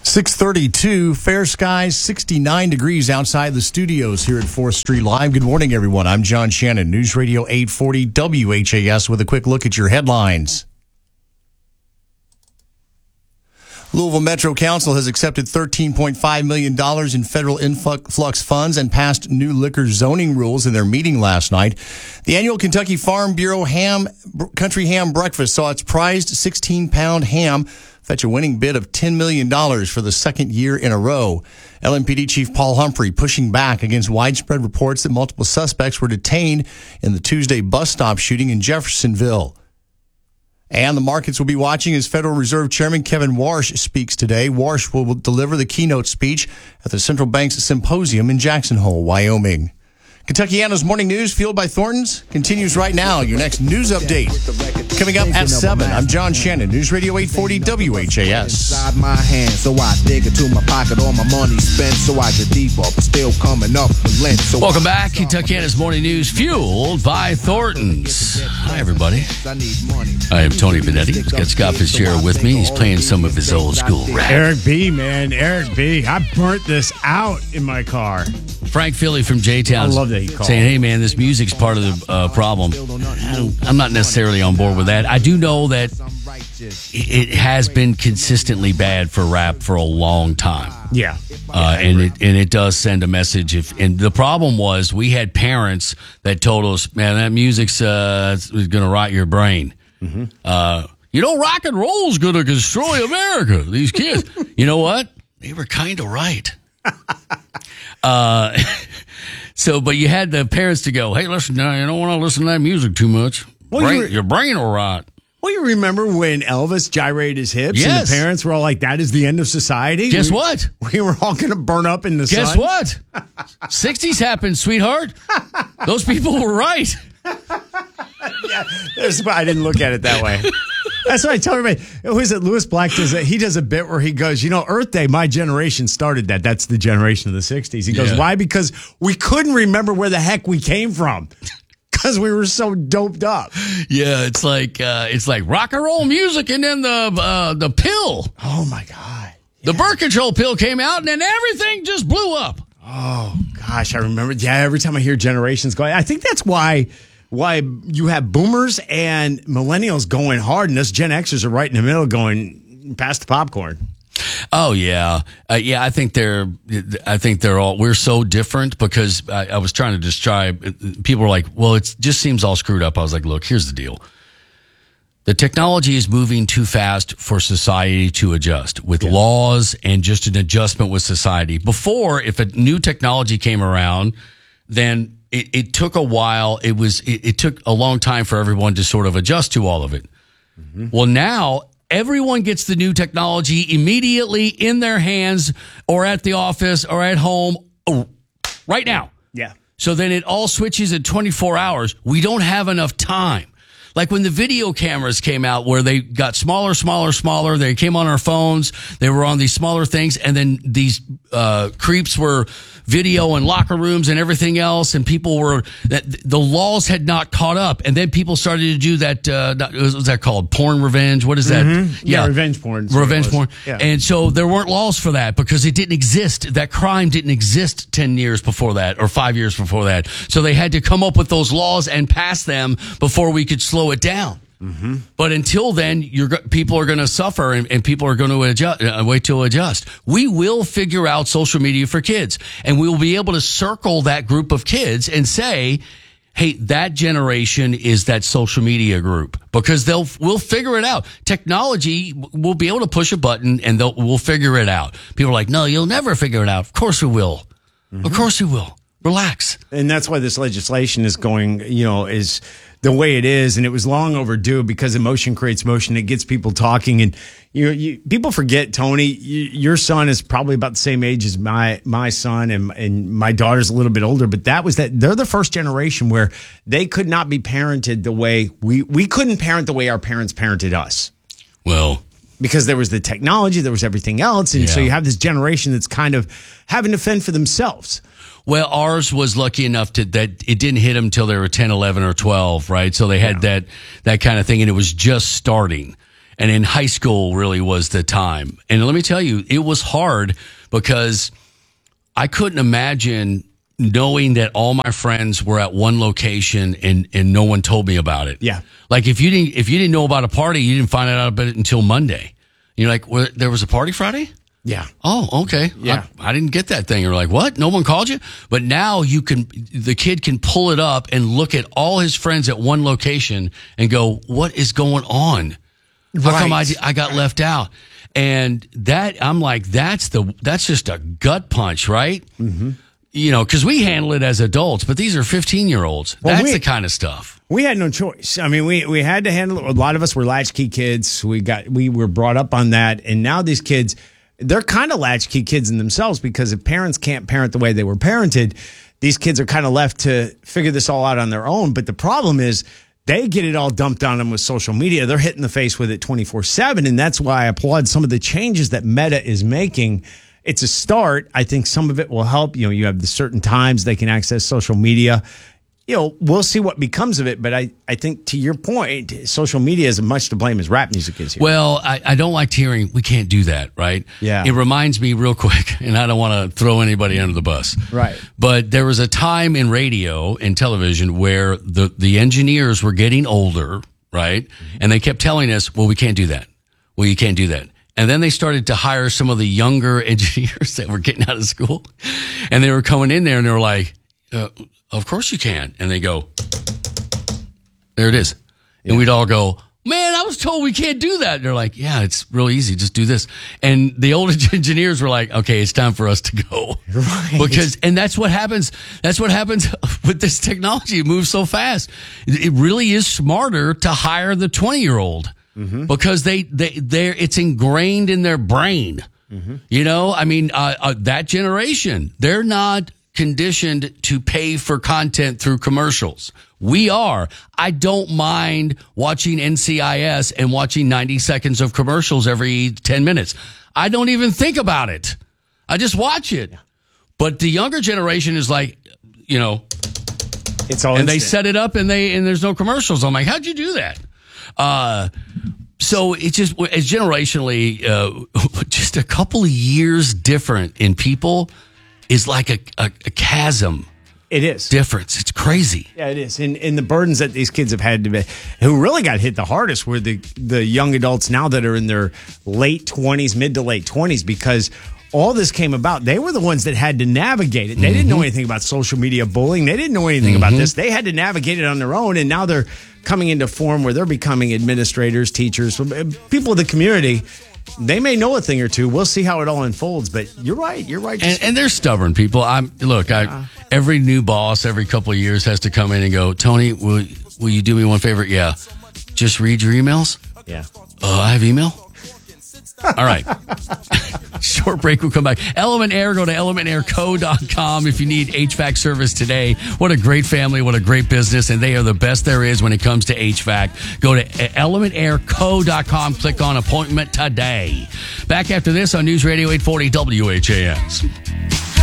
6:32, fair skies, 69 degrees outside the studios here at 4th Street Live. Good morning, everyone. I'm John Shannon, News Radio 840 WHAS with a quick look at your headlines. Louisville Metro Council has accepted $13.5 million in federal influx funds and passed new liquor zoning rules in their meeting last night. The annual Kentucky Farm Bureau Country Ham Breakfast saw its prized 16-pound ham fetch a winning bid of $10 million for the second year in a row. LMPD Chief Paul Humphrey pushing back against widespread reports that multiple suspects were detained in the Tuesday bus stop shooting in Jeffersonville. And the markets will be watching as Federal Reserve Chairman Kevin Warsh speaks today. Warsh will deliver the keynote speech at the Central Bank's Symposium in Jackson Hole, Wyoming. Kentuckiana's Morning News, fueled by Thornton's, continues right now. Your next news update coming up at 7. I'm John Shannon, News Radio 840 WHAS. Inside my hand, so I dig into my pocket, all my money spent, so I get deeper, but still coming up with lint. So welcome back, Kentuckiana's Morning News, fueled by Thornton's. Hi, everybody. I am Tony Benetti. Got Scott Fitzgerald with me. He's playing some of his old school rap. Eric B., man. Eric B. I burnt this out in my car. Frank Philly from J-Town. I love that he called. Saying, hey, man, this music's part of the problem. I'm not necessarily on board with that. I do know that it has been consistently bad for rap for a long time. Yeah. And it does send a message. And the problem was we had parents that told us, man, that music's going to rot your brain. Mm-hmm. Rock and roll's going to destroy America. These kids. You know what? They were kind of right. But you had the parents to go, hey, listen, you don't want to listen to that music too much. Your brain will rot. Well, you remember when Elvis gyrated his hips and the parents were all like, that is the end of society? Guess what? We were all going to burn up in the sun. Guess what? 60s happened, sweetheart. Those people were right. Yeah, I didn't look at it that way. That's what I tell everybody. Who is it? Lewis Black he does a bit where he goes, Earth Day, my generation started that. That's the generation of the 60s. He goes, why? Because we couldn't remember where the heck we came from. Because we were so doped up. Yeah, it's like rock and roll music and then the pill. Oh, my God. Yeah. The birth control pill came out and then everything just blew up. Oh, gosh, I remember. Yeah, every time I hear generations going, I think that's why you have boomers and millennials going hard, and us Gen Xers are right in the middle going past the popcorn. Oh yeah, I think they're all. We're so different because I was trying to describe. People were like, "Well, it just seems all screwed up." I was like, "Look, here's the deal. The technology is moving too fast for society to adjust with laws and just an adjustment with society. Before, if a new technology came around, then it took a while. It took a long time for everyone to sort of adjust to all of it. Mm-hmm. Well, now everyone gets the new technology immediately in their hands or at the office or at home right now. Yeah. So then it all switches in 24 hours. We don't have enough time. Like when the video cameras came out where they got smaller, they came on our phones, they were on these smaller things, and then these creeps were video in locker rooms and everything else, and the laws had not caught up, and then people started to do that, what was that called? Porn revenge? What is that? Mm-hmm. Yeah, revenge porn. Revenge porn. Yeah. And so there weren't laws for that because it didn't exist. That crime didn't exist 10 years before that or 5 years before that. So they had to come up with those laws and pass them before we could slow it down. Mm-hmm. But until then, people are going to suffer and people are going to adjust. We will figure out social media for kids, and we will be able to circle that group of kids and say, hey, that generation is that social media group, because we'll figure it out. Technology will be able to push a button and we'll figure it out. People are like, no, you'll never figure it out. Of course we will. Mm-hmm. Of course we will. Relax. And that's why this legislation is going, is the way it is, and it was long overdue because emotion creates motion. It gets people talking, and people forget, Tony, your son is probably about the same age as my son, and my daughter's a little bit older, but they're the first generation where they could not be parented the way we couldn't parent the way our parents parented us. Well, because there was the technology, there was everything else, and so you have this generation that's kind of having to fend for themselves. Well, ours was lucky enough that it didn't hit them until they were 10, 11, or 12, right? So they had that kind of thing, and it was just starting. And in high school really was the time. And let me tell you, it was hard because I couldn't imagine knowing that all my friends were at one location and no one told me about it. Yeah. Like if you didn't know about a party, you didn't find out about it until Monday. You're like, well, there was a party Friday? Yeah. Oh, okay. Yeah. I didn't get that thing. You're like, what? No one called you? But now the kid can pull it up and look at all his friends at one location and go, what is going on? How come I got left out? And that, I'm like, that's just a gut punch, right? Mm-hmm. You know, because we handle it as adults, but these are 15-year-olds. Well, That's the kind of stuff. We had no choice. I mean, we had to handle it. A lot of us were latchkey kids. We were brought up on that. And now these kids, they're kind of latchkey kids in themselves because if parents can't parent the way they were parented, these kids are kind of left to figure this all out on their own. But the problem is they get it all dumped on them with social media. They're hit in the face with it 24/7. And that's why I applaud some of the changes that Meta is making. It's a start. I think some of it will help. You know, you have the certain times they can access social media. You know, we'll see what becomes of it. But I think to your point, social media is as much to blame as rap music is here. Well, I don't like hearing we can't do that, right? Yeah. It reminds me real quick, and I don't want to throw anybody under the bus. Right. But there was a time in radio and television where the engineers were getting older, right? And they kept telling us, well, we can't do that. Well, you can't do that. And then they started to hire some of the younger engineers that were getting out of school. And they were coming in there and they were like, of course you can. And they go, there it is. And we'd all go, man, I was told we can't do that. And they're like, yeah, it's real easy. Just do this. And the older engineers were like, okay, it's time for us to go. Right. And that's what happens. That's what happens with this technology. It moves so fast. It really is smarter to hire the 20-year-old. Mm-hmm. Because it's ingrained in their brain. Mm-hmm. You know, I mean, that generation, they're not conditioned to pay for content through commercials. We are. I don't mind watching NCIS and watching 90 seconds of commercials every 10 minutes. I don't even think about it. I just watch it. But the younger generation is like, you know, it's all and instant. they set it up and there's no commercials. I'm like, how'd you do that? So it's generationally, just a couple of years different in people is like a chasm. It is. Difference. It's crazy. Yeah, it is. And the burdens that these kids have had to be, who really got hit the hardest were the young adults now that are in their late 20s, mid to late 20s, because all this came about. They were the ones that had to navigate it. They didn't know anything about social media bullying. They didn't know anything about this. They had to navigate it on their own. And now they're coming into form where they're becoming administrators, teachers, people of the community. They may know a thing or two. We'll see how it all unfolds. But you're right. You're right. And they're stubborn people. Every new boss every couple of years has to come in and go, Tony, will you do me one favor? Yeah. Just read your emails. Yeah. I have email. All right. Short break. We'll come back. Element Air. Go to elementairco.com if you need HVAC service today. What a great family. What a great business. And they are the best there is when it comes to HVAC. Go to elementairco.com. Click on appointment today. Back after this on News Radio 840 WHAS.